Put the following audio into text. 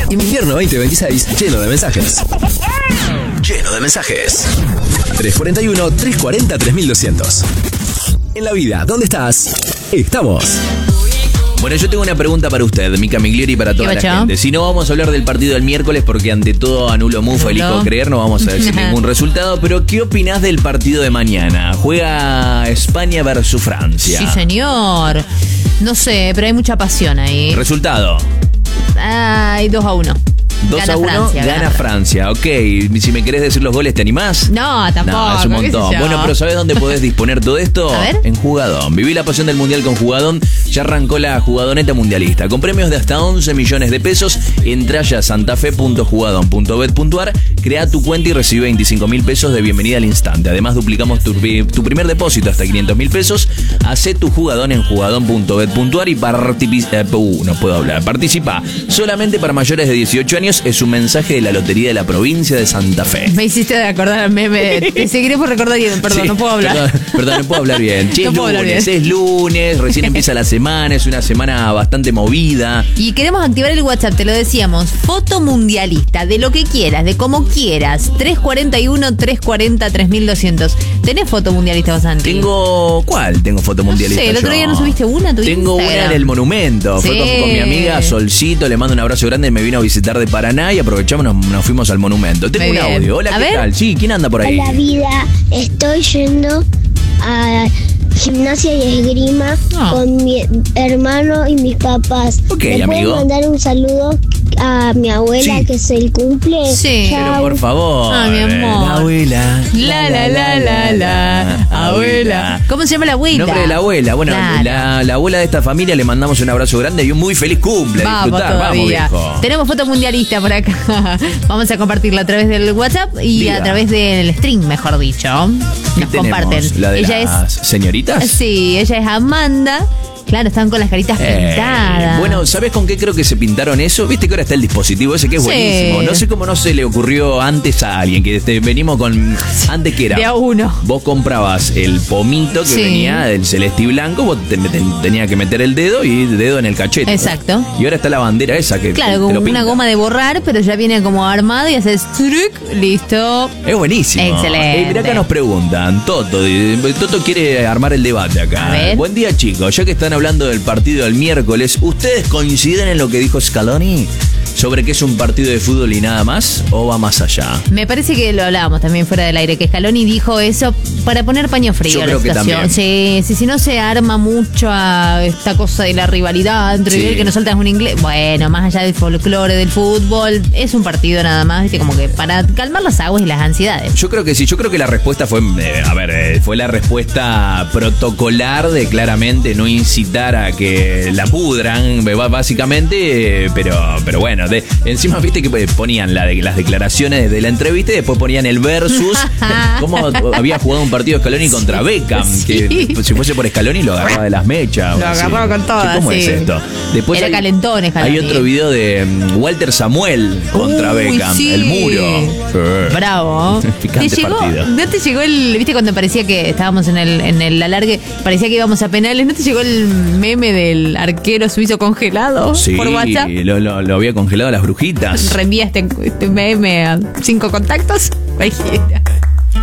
Invierno 2026, lleno de mensajes. Lleno de mensajes. 341-340-3200. En la vida, ¿dónde estás? Estamos. Bueno, yo tengo una pregunta para usted, Mica Miglieri, y para toda la gente. Si no vamos a hablar del partido del miércoles, porque ante todo anulo mufa, elijo creer, no vamos a decir ningún resultado, pero ¿qué opinás del partido de mañana? Juega España versus Francia. Sí, señor. No sé, pero hay mucha pasión ahí. ¿Resultado? Hay 2-1. 2-1, gana Francia. Ok, si me querés decir los goles, ¿te animás? No, tampoco. No, es un montón. Bueno, pero ¿sabés dónde podés disponer todo esto? A ver. En Jugadón. Viví la pasión del Mundial con Jugadón. Ya arrancó la Jugadoneta Mundialista. Con premios de hasta 11 millones de pesos. Entrá ya a santafe.jugadón.bet.ar. Crea tu cuenta y recibe 25.000 pesos de bienvenida al instante. Además, duplicamos tu primer depósito hasta 500.000 pesos. Hacé tu Jugadón en jugadón.bet.ar y participa. Solamente para mayores de 18 años. Es un mensaje de la Lotería de la Provincia de Santa Fe. Me hiciste acordar al meme. Te seguiré por recordar bien. Perdón, sí, no puedo hablar. Perdón, no puedo hablar bien. Che, no es lunes, recién empieza la semana, es una semana bastante movida. Y queremos activar el WhatsApp, te lo decíamos. Foto mundialista, de lo que quieras, de como quieras. 341-340-3200. ¿Tenés foto mundialista vos, Santi? ¿Cuál tengo foto mundialista? No sé, el otro día no subiste una. Tengo una en el Monumento. Sí. Fue con mi amiga Solcito, le mando un abrazo grande, me vino a visitar de Paraná y aprovechamos, nos fuimos al Monumento. Tengo un audio. Hola, ¿qué tal? Sí, ¿quién anda por ahí? Hola, vida. Estoy yendo a gimnasia y esgrima con mi hermano y mis papás. Ok, ¿Me amigo? pueden mandar un saludo a mi abuela que es el cumple? Sí. Chau. Pero por favor. Ah, mi amor. La abuela. La abuela. ¿Cómo se llama la abuela? Nombre de la abuela. Bueno, claro. la abuela de esta familia le mandamos un abrazo grande y un muy feliz cumple. Vamos todavía. Vamos, tenemos foto mundialista por acá. Vamos a compartirla a través del WhatsApp y a través del stream, mejor dicho. Nos comparten. ¿La de las señoritas? Sí, ella es Amanda. Claro, están con las caritas pintadas. Bueno, ¿sabés con qué creo que se pintaron eso? Viste que ahora está el dispositivo ese que es buenísimo. No sé cómo no se le ocurrió antes a alguien, que venimos con... Antes que era... De a uno. Vos comprabas el pomito que venía del celeste y blanco, vos tenías que meter el dedo y el dedo en el cachete. Exacto. Y ahora está la bandera esa que claro, como una goma de borrar, pero ya viene como armado y haces... Listo. Es buenísimo. Excelente. Mirá, acá nos preguntan, Toto quiere armar el debate acá. Buen día, chicos. Ya que están hablando del partido del miércoles, ¿ustedes coinciden en lo que dijo Scaloni sobre que es un partido de fútbol y nada más, o va más allá? Me parece que lo hablábamos también fuera del aire, que Scaloni dijo eso para poner paño frío a la situación. Sí, si no se arma mucho a esta cosa de la rivalidad entre el que nos saltas un inglés. Bueno, más allá del folclore del fútbol, es un partido nada más, ¿viste? Como que para calmar las aguas y las ansiedades. Yo creo que sí, yo creo que la respuesta fue, fue la respuesta protocolar de claramente no incitar a que la pudran, básicamente, pero bueno. Encima viste que ponían las declaraciones de la entrevista y después ponían el versus cómo había jugado un partido Scaloni contra Beckham, que si fuese por Scaloni lo agarraba de las mechas. Lo agarraba con todas. ¿Cómo es esto? Después era calentón Scaloni. Hay otro video de Walter Samuel contra Beckham, el muro. Bravo. Picante partido. ¿No te llegó viste cuando parecía que estábamos en el alargue, parecía que íbamos a penales? ¿No te llegó el meme del arquero suizo congelado por WhatsApp? Sí, lo había congelado a las brujitas. Reenvía este meme a 5 contactos.